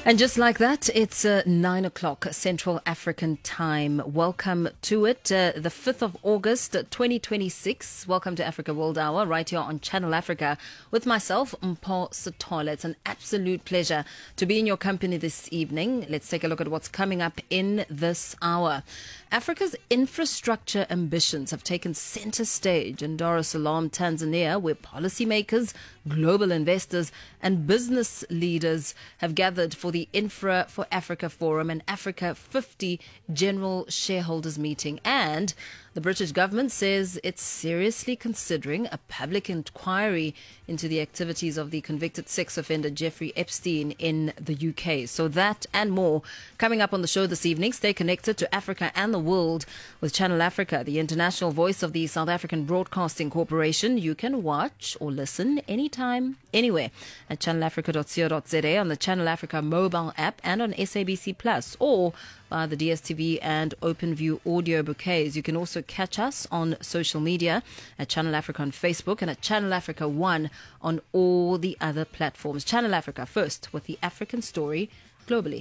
And just like that, it's 9 o'clock Central African time. Welcome to it, the 5th of August, 2026. Welcome to Africa World Hour, right here on Channel Africa with myself, Mpho Sithole. It's an absolute pleasure to be in your company this evening. Let's take a look at what's coming up in this hour. Africa's infrastructure ambitions have taken center stage in Dar es Salaam, Tanzania, where policymakers, global investors, and business leaders have gathered for the Infra for Africa Forum and Africa 50 General Shareholders Meeting. And the British government says it's seriously considering a public inquiry into the activities of the convicted sex offender Jeffrey Epstein in the UK. So that and more coming up on the show this evening. Stay connected to Africa and the world with Channel Africa, the international voice of the South African Broadcasting Corporation. You can watch or listen anytime, anywhere at channelafrica.co.za, on the Channel Africa mobile app, and on SABC Plus, or via the DSTV and OpenView audio bouquets. You can also catch us on social media at Channel Africa on Facebook and at Channel Africa 1 on all the other platforms. Channel Africa, first with the African story globally.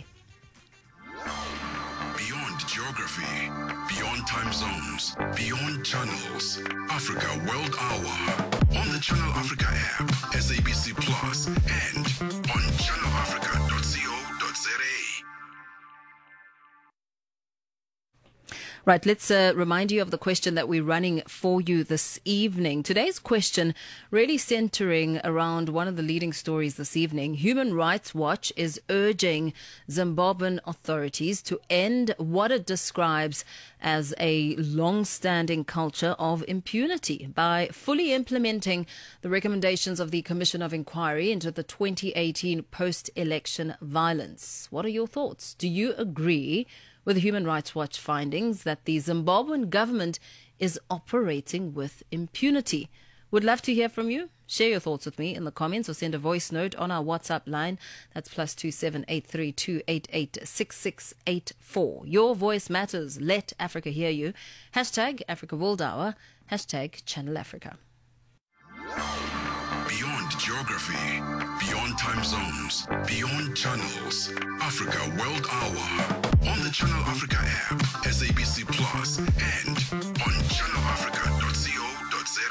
Beyond geography, beyond time zones, beyond channels. Africa World Hour on the Channel Africa app, SABC Plus, and on channelafrica.co.za. Right, let's remind you of the question that we're running for you this evening. Today's question really centering around one of the leading stories this evening. Human Rights Watch is urging Zimbabwean authorities to end what it describes as a long-standing culture of impunity by fully implementing the recommendations of the Commission of Inquiry into the 2018 post-election violence. What are your thoughts? Do you agree with the Human Rights Watch findings that the Zimbabwean government is operating with impunity? Would love to hear from you. Share your thoughts with me in the comments or send a voice note on our WhatsApp line. That's +27 832 88 6684. Your voice matters. Let Africa hear you. Hashtag Africa World Hour. Hashtag Channel Africa. Beyond geography, beyond time zones, beyond channels. Africa World Hour on the Channel Africa app, SABC Plus, and on channelafrica.co.za.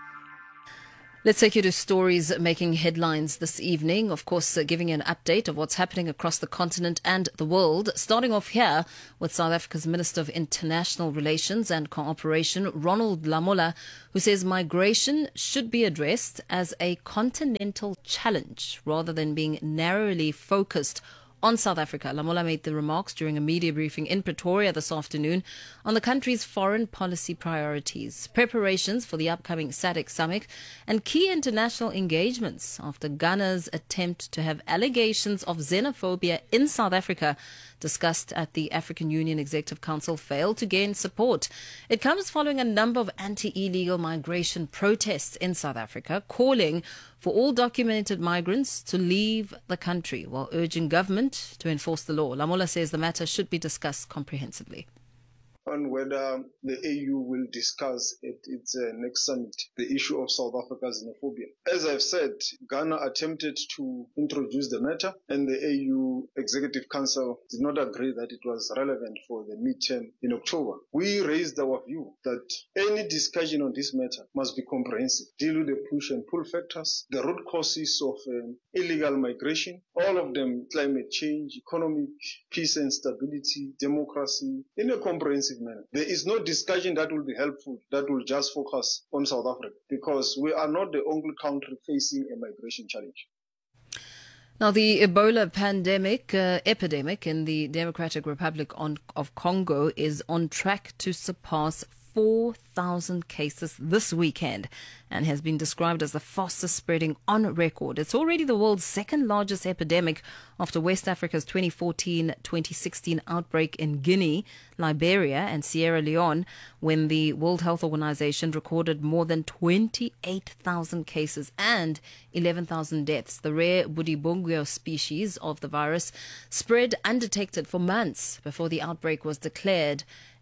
Let's take you to stories making headlines this evening. Of course, giving you an update of what's happening across the continent and the world. Starting off here with South Africa's Minister of International Relations and Cooperation, Ronald Lamola, who says migration should be addressed as a continental challenge rather than being narrowly focused on South Africa. Lamola made the remarks during a media briefing in Pretoria this afternoon on the country's foreign policy priorities, preparations for the upcoming SADC summit, and key international engagements after Ghana's attempt to have allegations of xenophobia in South Africa discussed at the African Union Executive Council failed to gain support. It comes following a number of anti-illegal migration protests in South Africa, calling for all documented migrants to leave the country while urging government to enforce the law. Lamola says the matter should be discussed comprehensively. On whether the AU will discuss at its next summit the issue of South Africa's xenophobia. As I've said, Ghana attempted to introduce the matter, and the AU Executive Council did not agree that it was relevant for the midterm in October. We raised our view that any discussion on this matter must be comprehensive, deal with the push and pull factors, the root causes of illegal migration, all of them: climate change, economic peace and stability, democracy, in a comprehensive manner. There is no discussion that will be helpful that will just focus on South Africa, because we are not the only country facing a migration challenge. Now, the Ebola epidemic in the Democratic Republic of Congo is on track to surpass 4,000 cases this weekend and has been described as the fastest spreading on record. It's already the world's second largest epidemic after West Africa's 2014-2016 outbreak in Guinea, Liberia and Sierra Leone, when the World Health Organization recorded more than 28,000 cases and 11,000 deaths. The rare Budibongyo species of the virus spread undetected for months before the outbreak was declared.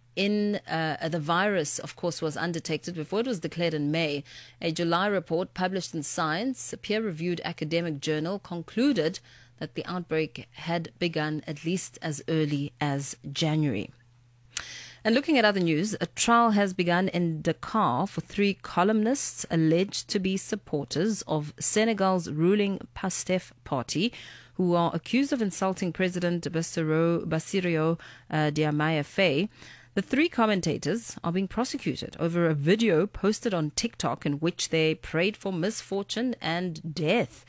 The virus, of course, was undetected before it was declared in May. A July report published in Science, a peer-reviewed academic journal, concluded that the outbreak had begun at least as early as January. And looking at other news, a trial has begun in Dakar for 3 columnists alleged to be supporters of Senegal's ruling PASTEF party, who are accused of insulting President Bassirou Diomaye Faye. The 3 commentators are being prosecuted over a video posted on TikTok in which they prayed for misfortune and death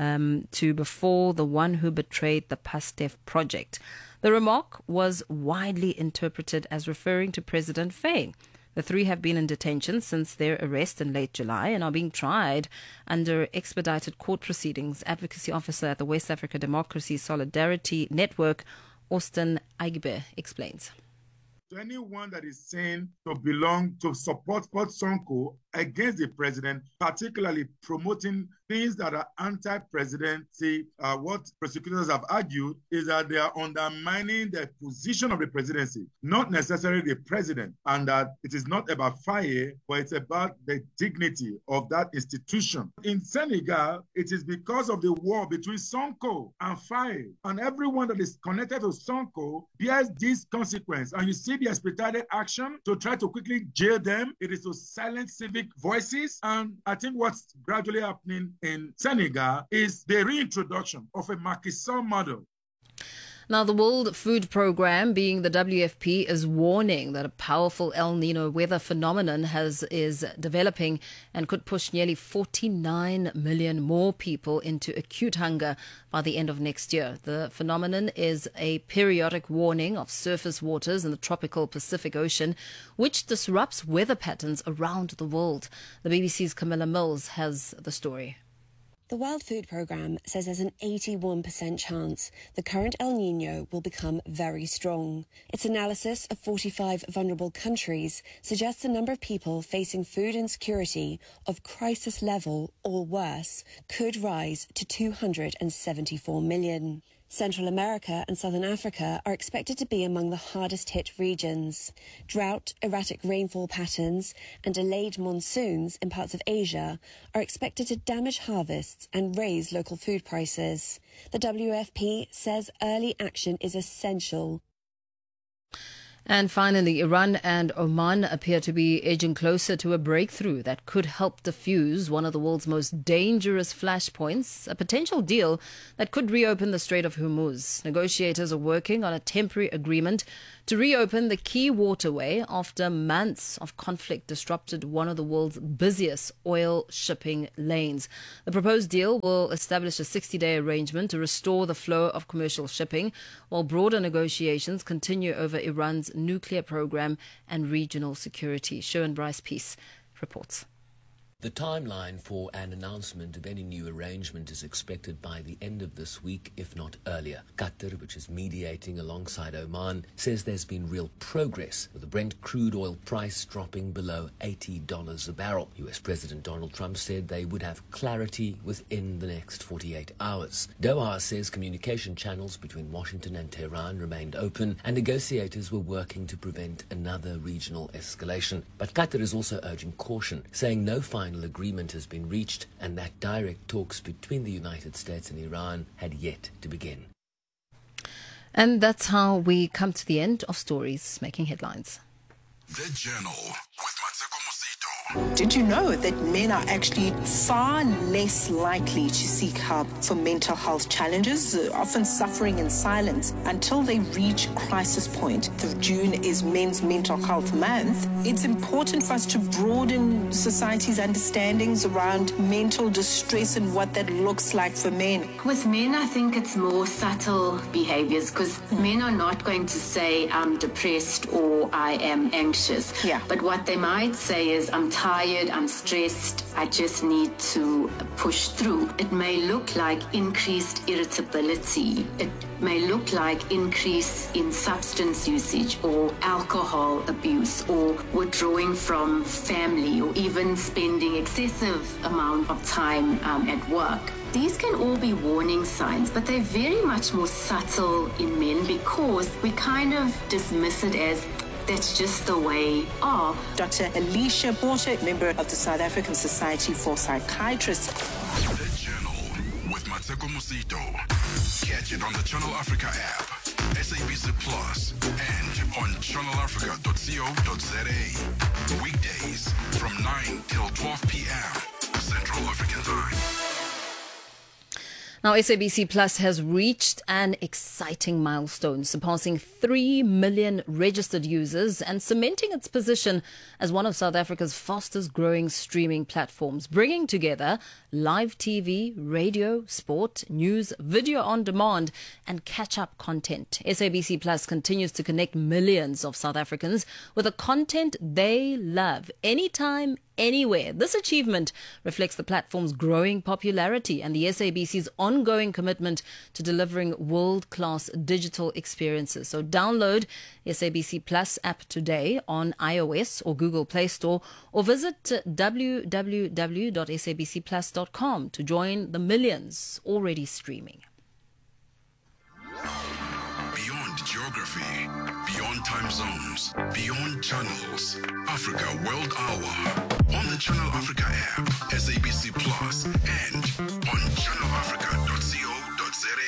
to befall the one who betrayed the PASTEF project. The remark was widely interpreted as referring to President Faye. The 3 have been in detention since their arrest in late July and are being tried under expedited court proceedings. Advocacy officer at the West Africa Democracy Solidarity Network, Austin Aigbe, explains. To anyone that is seen to belong to support Port Sonko against the president, particularly promoting things that are anti-presidency, what prosecutors have argued is that they are undermining the position of the presidency, not necessarily the president, and that it is not about Faye, but it's about the dignity of that institution. In Senegal, it is because of the war between Sonko and Faye, and everyone that is connected to Sonko bears this consequence. And you see the expedited action to try to quickly jail them. It is to silence civic voices. And I think what's gradually happening in Senegal is the reintroduction of a Macky Sall model. Now, the World Food Programme, being the WFP, is warning that a powerful El Nino weather phenomenon is developing and could push nearly 49 million more people into acute hunger by the end of next year. The phenomenon is a periodic warning of surface waters in the tropical Pacific Ocean, which disrupts weather patterns around the world. The BBC's Camilla Mills has the story. The World Food Programme says there's an 81% chance the current El Nino will become very strong. Its analysis of 45 vulnerable countries suggests the number of people facing food insecurity of crisis level or worse could rise to 274 million. Central America and Southern Africa are expected to be among the hardest hit regions. Drought, erratic rainfall patterns and delayed monsoons in parts of Asia are expected to damage harvests and raise local food prices. The WFP says early action is essential. And finally, Iran and Oman appear to be edging closer to a breakthrough that could help defuse one of the world's most dangerous flashpoints, a potential deal that could reopen the Strait of Hormuz. Negotiators are working on a temporary agreement to reopen the key waterway after months of conflict disrupted one of the world's busiest oil shipping lanes. The proposed deal will establish a 60-day arrangement to restore the flow of commercial shipping, while broader negotiations continue over Iran's nuclear program and regional security. Sherwin Bryce Peace reports. The timeline for an announcement of any new arrangement is expected by the end of this week, if not earlier. Qatar, which is mediating alongside Oman, says there's been real progress, with the Brent crude oil price dropping below $80 a barrel. US President Donald Trump said they would have clarity within the next 48 hours. Doha says communication channels between Washington and Tehran remained open, and negotiators were working to prevent another regional escalation. But Qatar is also urging caution, saying no final agreement has been reached and that direct talks between the United States and Iran had yet to begin. And that's how we come to the end of Stories Making Headlines. The Journal with Matsuko Mosito. Did you know that men are actually far less likely to seek help for mental health challenges, often suffering in silence until they reach crisis point? June is Men's Mental Health Month. It's important for us to broaden society's understandings around mental distress and what that looks like for men. With men, I think it's more subtle behaviors, because men are not going to say, I'm depressed or I am anxious. Yeah. But what they might say is, I'm tired, I'm stressed, I just need to push through. It may look like increased irritability. It may look like increase in substance usage or alcohol abuse or withdrawing from family or even spending excessive amount of time at work. These can all be warning signs, but they're very much more subtle in men because we kind of dismiss it as that's just the way of. Dr. Alicia Porter, member of the South African Society for Psychiatrists. The Journal with Matsuko Mosito. Catch it on the Channel Africa app, SABC Plus, and on channelafrica.co.za. Weekdays from 9 till 12 p.m. Central African Time. Now, SABC Plus has reached an exciting milestone, surpassing 3 million registered users and cementing its position as one of South Africa's fastest growing streaming platforms, bringing together live TV, radio, sport, news, video on demand, and catch-up content. SABC Plus continues to connect millions of South Africans with the content they love, anytime, anywhere. This achievement reflects the platform's growing popularity and the SABC's ongoing commitment to delivering world-class digital experiences. So download SABC Plus app today on iOS or Google Play Store, or visit www.sabcplus.com to join the millions already streaming. Beyond geography, beyond time zones, beyond channels. Africa World Hour. On the Channel Africa app, SABC Plus, and on channelafrica.co.za.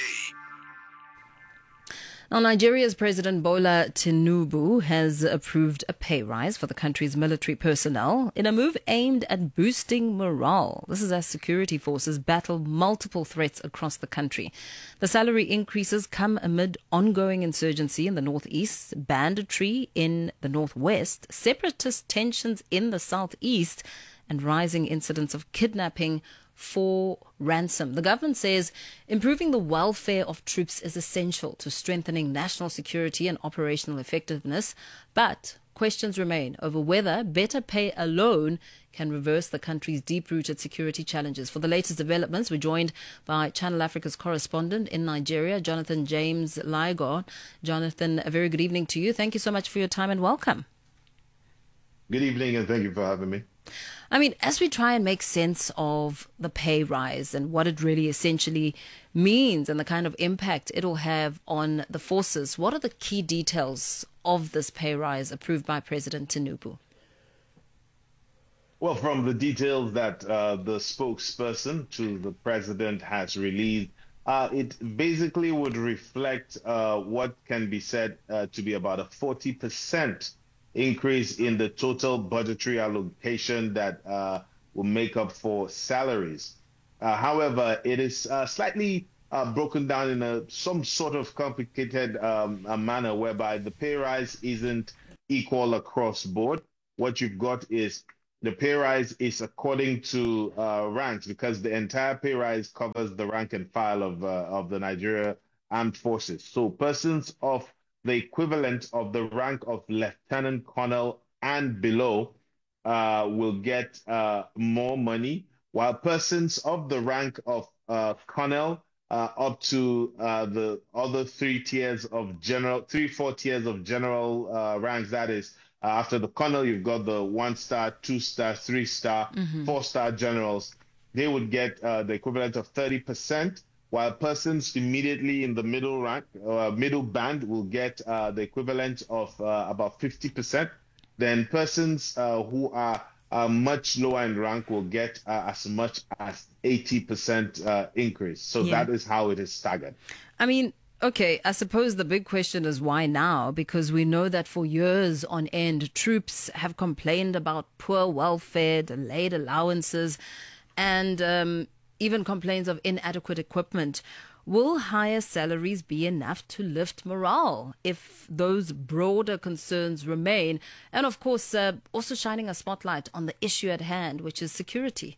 Now, Nigeria's President Bola Tinubu has approved a pay rise for the country's military personnel in a move aimed at boosting morale. This is as security forces battle multiple threats across the country. The salary increases come amid ongoing insurgency in the northeast, banditry in the northwest, separatist tensions in the southeast, and rising incidents of kidnapping for ransom. The government says improving the welfare of troops is essential to strengthening national security and operational effectiveness, but questions remain over whether better pay alone can reverse the country's deep-rooted security challenges. For the latest developments, we're joined by Channel Africa's correspondent in Nigeria, Jonathan James Ligon. Jonathan, a very good evening to you. Thank you so much for your time and welcome. Good evening, and thank you for having me. I mean, as we try and make sense of the pay rise and what it really essentially means and the kind of impact it'll have on the forces, what are the key details of this pay rise approved by President Tinubu? Well, from the details that the spokesperson to the president has released, it basically would reflect what can be said to be about a 40% increase in the total budgetary allocation that will make up for salaries. However, it is slightly broken down in some sort of complicated a manner whereby the pay rise isn't equal across board. What you've got is the pay rise is according to ranks, because the entire pay rise covers the rank and file of the Nigeria Armed Forces. So persons of the equivalent of the rank of lieutenant colonel and below will get more money, while persons of the rank of colonel up to the other 4 tiers of general ranks. That is, after the colonel, you've got the 1-star, 2-star, 3-star, 4-star generals. They would get the equivalent of 30%. While persons immediately in the middle rank, middle band, will get the equivalent of about 50%. Then persons who are much lower in rank will get as much as 80% increase. So that is how it is staggered. I mean, okay, I suppose the big question is why now? Because we know that for years on end, troops have complained about poor welfare, delayed allowances, and even complaints of inadequate equipment. Will higher salaries be enough to lift morale if those broader concerns remain? And of course, also shining a spotlight on the issue at hand, which is security.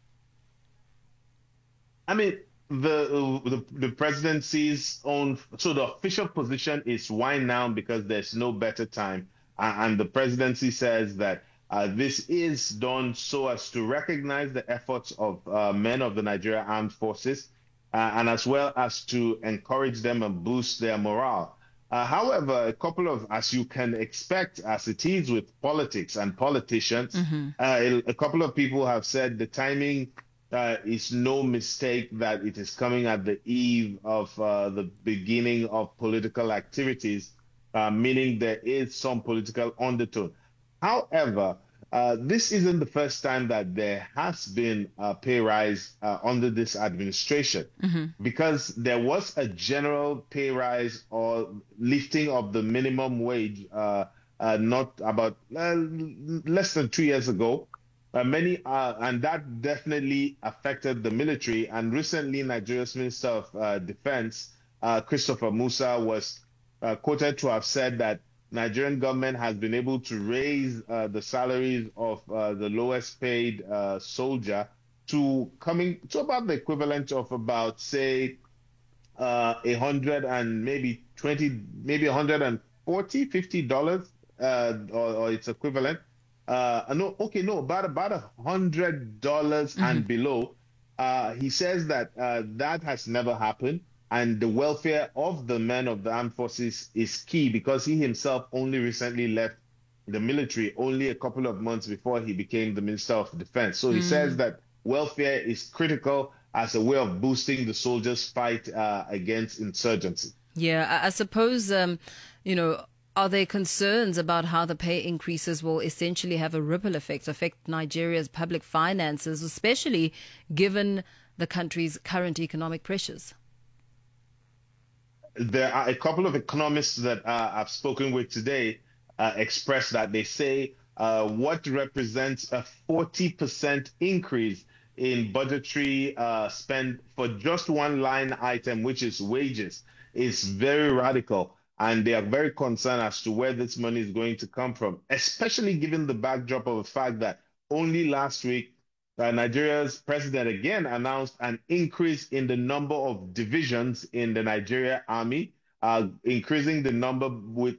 I mean, the presidency's own, so the official position is why now, because there's no better time. And the presidency says that this is done so as to recognize the efforts of men of the Nigeria Armed Forces and as well as to encourage them and boost their morale. However, a couple of, as you can expect, as it is with politics and politicians, a couple of people have said the timing is no mistake, that it is coming at the eve of the beginning of political activities, meaning there is some political undertone. However, this isn't the first time that there has been a pay rise under this administration, because there was a general pay rise or lifting of the minimum wage not about less than 2 years ago. And that definitely affected the military. And recently, Nigeria's Minister of Defense, Christopher Musa, was quoted to have said that Nigerian government has been able to raise the salaries of the lowest paid soldier to coming to about the equivalent of about, say, 100 and maybe 20, maybe 140, $50 or its equivalent. About $100 and below. He says that that has never happened, and the welfare of the men of the armed forces is key, because he himself only recently left the military only a couple of months before he became the Minister of Defense. So he says that welfare is critical as a way of boosting the soldiers' fight against insurgency. Yeah, I suppose, are there concerns about how the pay increases will essentially have a ripple effect, affect Nigeria's public finances, especially given the country's current economic pressures? There are a couple of economists that I've spoken with today express that. They say what represents a 40% increase in budgetary spend for just one line item, which is wages, is very radical. And they are very concerned as to where this money is going to come from, especially given the backdrop of the fact that only last week, Nigeria's president again announced an increase in the number of divisions in the Nigeria Army, increasing the number with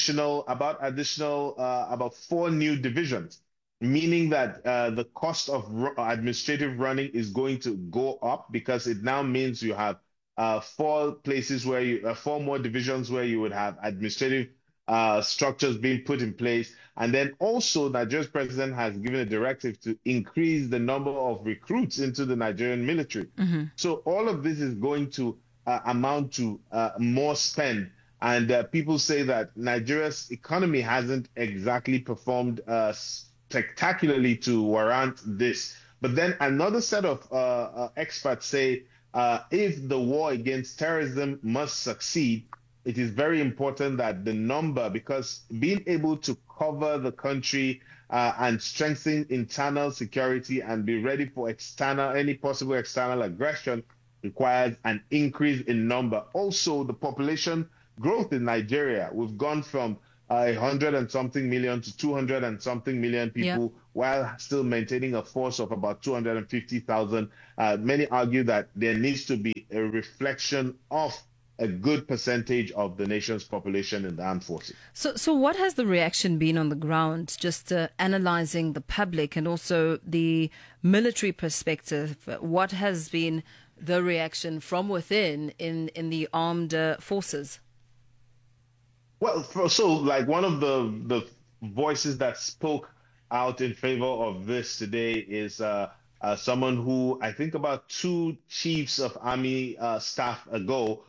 about 4 new divisions, meaning that the cost of administrative running is going to go up, because it now means you have 4 more divisions where you would have administrative structures being put in place. And then also Nigeria's president has given a directive to increase the number of recruits into the Nigerian military. So all of this is going to amount to more spend. And people say that Nigeria's economy hasn't exactly performed spectacularly to warrant this. But then another set of experts say if the war against terrorism must succeed, it is very important that the number, because being able to cover the country and strengthen internal security and be ready for any possible external aggression requires an increase in number. Also, the population growth in Nigeria, we've gone from 100 and something million to 200 and something million people, while still maintaining a force of about 250,000. Many argue that there needs to be a reflection of a good percentage of the nation's population in the armed forces. So what has the reaction been on the ground, just analyzing the public and also the military perspective? What has been the reaction from within in the armed forces? Well, so like one of the voices that spoke out in favor of this today is someone who I think about 2 chiefs of army staff ago,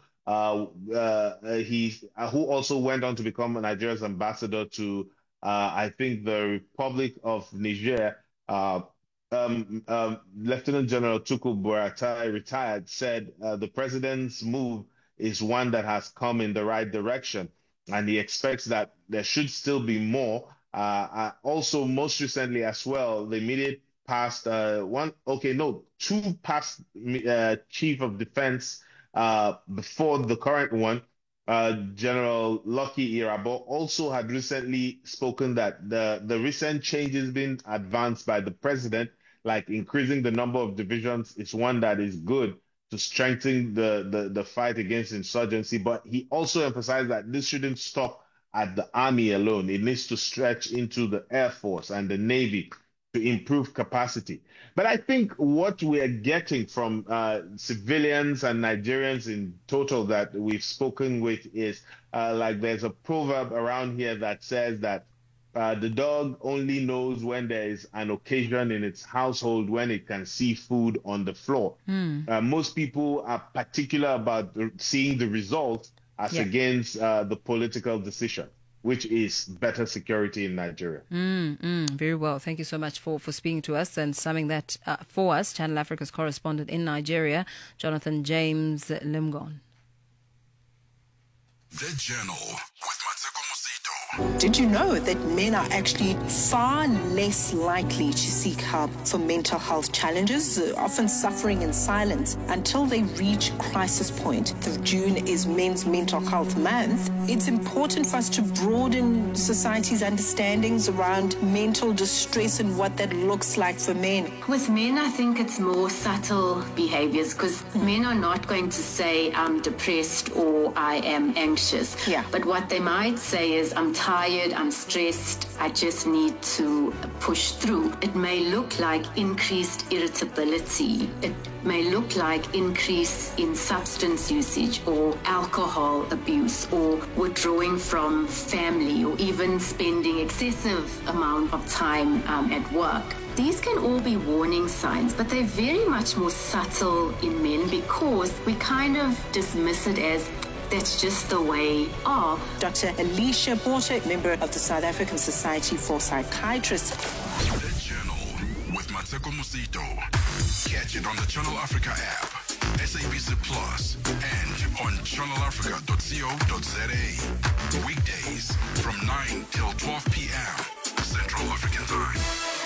who also went on to become Nigeria's ambassador to, I think, the Republic of Niger. Lieutenant General Tukur Buratai, retired, said the president's move is one that has come in the right direction, and he expects that there should still be more. Also, most recently as well, the immediate past 2 past chief of defense before the current one, General Lucky Irabo, also had recently spoken that the recent changes being advanced by the president, like increasing the number of divisions, is one that is good to strengthen the fight against insurgency. But he also emphasized that this shouldn't stop at the army alone. It needs to stretch into the Air Force and the Navy to improve capacity. But I think what we are getting from civilians and Nigerians in total that we've spoken with is like there's a proverb around here that says that the dog only knows when there is an occasion in its household when it can see food on the floor. Most people are particular about seeing the results as against the political decision. which is better security in Nigeria. Very well. Thank you so much for speaking to us and summing that for us. Channel Africa's correspondent in Nigeria, Jonathan James Limgon. The Journal with Mateko Mosito. Did you know that men are actually far less likely to seek help for mental health challenges, often suffering in silence until they reach crisis point? June is Men's Mental Health Month. It's important for us to broaden society's understandings around mental distress and what that looks like for men. With men, I think it's more subtle behaviors because men are not going to say, I'm depressed or I am anxious. Yeah. But what they might say is, I'm tired, I'm stressed, I just need to push through. It may look like increased irritability. It may look like increase in substance usage or alcohol abuse or withdrawing from family or even spending excessive amount of time at work. These can all be warning signs, but they're very much more subtle in men because we kind of dismiss it as that's just the way of. Dr. Alicia Porter, member of the South African Society for Psychiatrists. The Journal with Mateko Mosito. Catch it on the Channel Africa app, SABC Plus, and on channelafrica.co.za. Weekdays from 9 till 12 p.m. Central African Time.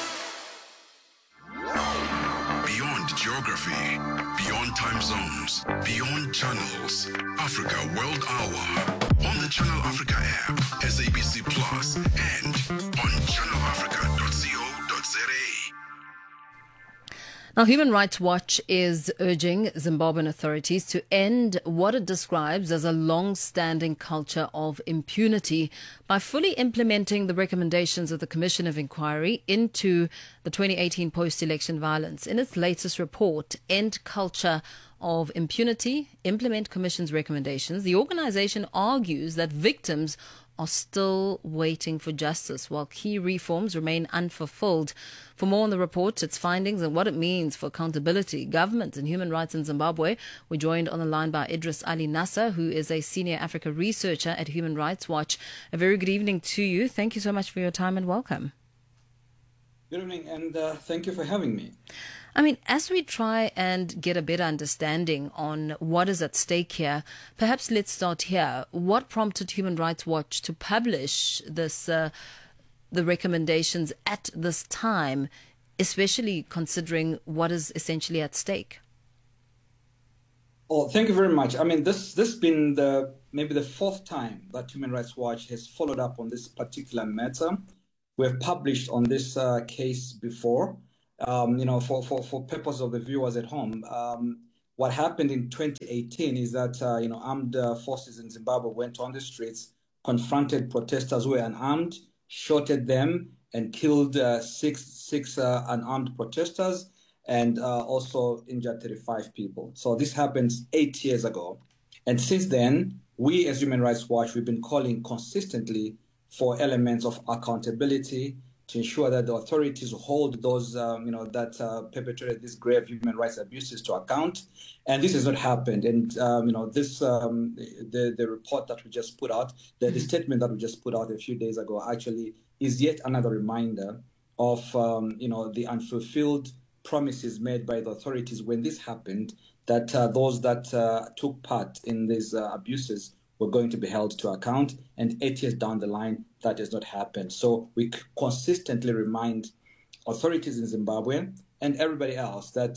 Beyond geography, beyond time zones, beyond channels, Africa World Hour. On the Channel Africa app, SABC Plus, and on channelafrica.co.za. Now, Human Rights Watch is urging Zimbabwean authorities to end what it describes as a long-standing culture of impunity by fully implementing the recommendations of the Commission of Inquiry into the 2018 post-election violence. In its latest report, End Culture of Impunity, Implement Commission's recommendations, the organization argues that victims are still waiting for justice, while key reforms remain unfulfilled. For more on the report, its findings, and what it means for accountability, government and human rights in Zimbabwe, we're joined on the line by Idris Ali Nasser, who is a senior Africa researcher at Human Rights Watch. A very good evening to you. Thank you so much for your time and welcome. Good evening, and thank you for having me. I mean, as we try and get a better understanding on what is at stake here, perhaps let's start here. What prompted Human Rights Watch to publish this, the recommendations at this time, especially considering what is essentially at stake? Oh, thank you very much. I mean, this been maybe the fourth time that Human Rights Watch has followed up on this particular matter. We have published on this case before. For purpose of the viewers at home, what happened in 2018 is that, armed forces in Zimbabwe went on the streets, confronted protesters who were unarmed, shot at them, and killed six unarmed protesters, and also injured 35 people. So this happened 8 years ago. And since then, we as Human Rights Watch, we've been calling consistently for elements of accountability, to ensure that the authorities hold those, that perpetrated these grave human rights abuses to account. And this has not happened. And, the report that we just put out, the statement that we just put out a few days ago actually is yet another reminder of, the unfulfilled promises made by the authorities when this happened, that those that took part in these abuses were going to be held to account, and 8 years down the line, that has not happened. So we consistently remind authorities in Zimbabwe and everybody else that,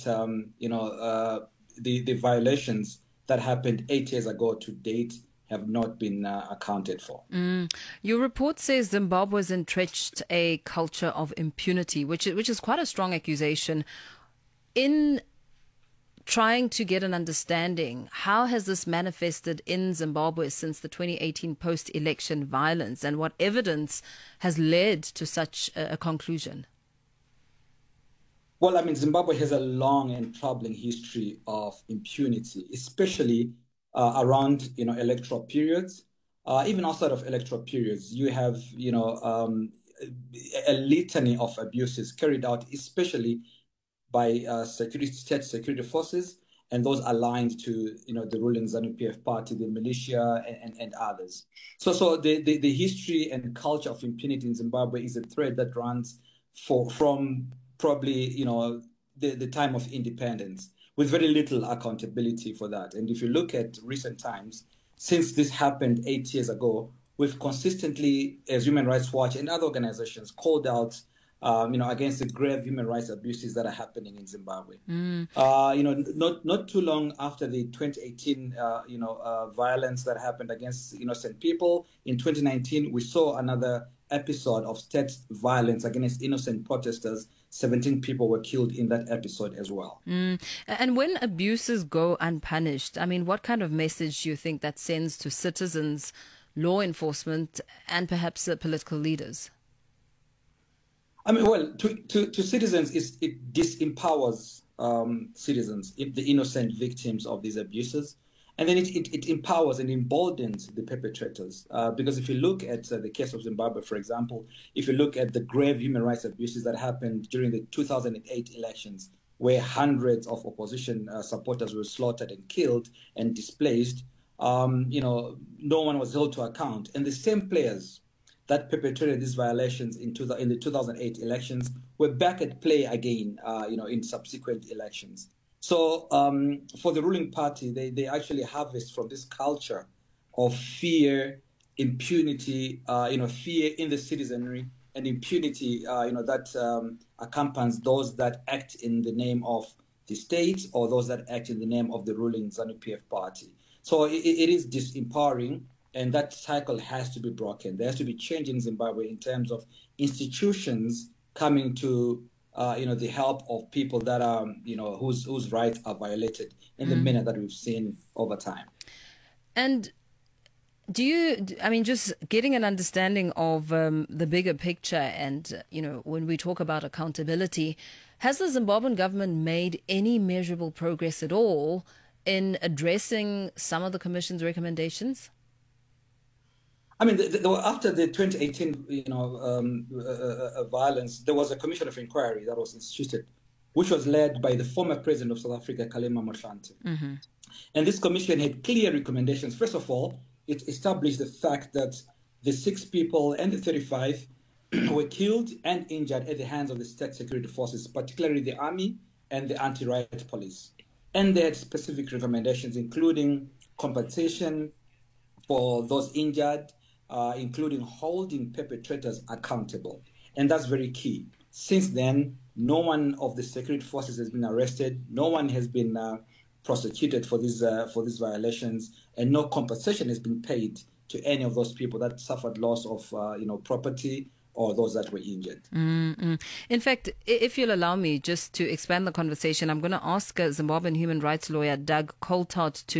the violations that happened 8 years ago to date have not been accounted for. Your report says Zimbabwe has entrenched a culture of impunity, which is quite a strong accusation. In trying to get an understanding, how has this manifested in Zimbabwe since the 2018 post-election violence, and what evidence has led to such a conclusion? Well, I mean, Zimbabwe has a long and troubling history of impunity, especially around, electoral periods. Even outside of electoral periods, you have, a litany of abuses carried out, especially by state security forces and those aligned to the ruling ZANU-PF party, the militia, and others. So the history and culture of impunity in Zimbabwe is a thread that runs from probably the time of independence, with very little accountability for that. And if you look at recent times, since this happened 8 years ago, we've consistently, as Human Rights Watch and other organizations, called out against the grave human rights abuses that are happening in Zimbabwe. Not too long after the 2018, violence that happened against innocent people, in 2019, we saw another episode of state violence against innocent protesters. 17 people were killed in that episode as well. And when abuses go unpunished, I mean, what kind of message do you think that sends to citizens, law enforcement, and perhaps political leaders? I mean, well, to citizens, it disempowers citizens, the innocent victims of these abuses. And then it empowers and emboldens the perpetrators. Because if you look at the case of Zimbabwe, for example, if you look at the grave human rights abuses that happened during the 2008 elections, where hundreds of opposition supporters were slaughtered and killed and displaced, no one was held to account. And the same players that perpetrated these violations in the 2008 elections were back at play again, in subsequent elections. So for the ruling party, they actually harvest from this culture of fear, impunity, fear in the citizenry, and impunity, that accompanies those that act in the name of the state or those that act in the name of the ruling ZANU-PF party. So it is disempowering, and that cycle has to be broken. There has to be change in Zimbabwe in terms of institutions coming to the help of people that are, whose rights are violated in the manner that we've seen over time. And just getting an understanding of the bigger picture and, when we talk about accountability, has the Zimbabwean government made any measurable progress at all in addressing some of the Commission's recommendations? I mean, after the 2018, violence, there was a commission of inquiry that was instituted, which was led by the former president of South Africa, Kgalema Motlanthe. Mm-hmm. And this commission had clear recommendations. First of all, it established the fact that the 6 people and the 35 were killed and injured at the hands of the state security forces, particularly the army and the anti-riot police. And they had specific recommendations, including compensation for those injured, including holding perpetrators accountable. And that's very key. Since then, no one of the security forces has been arrested. No one has been prosecuted for these violations, and no compensation has been paid to any of those people that suffered loss of property or those that were injured. Mm-hmm. In fact, if you'll allow me just to expand the conversation, I'm going to ask Zimbabwean human rights lawyer Doug Coltart to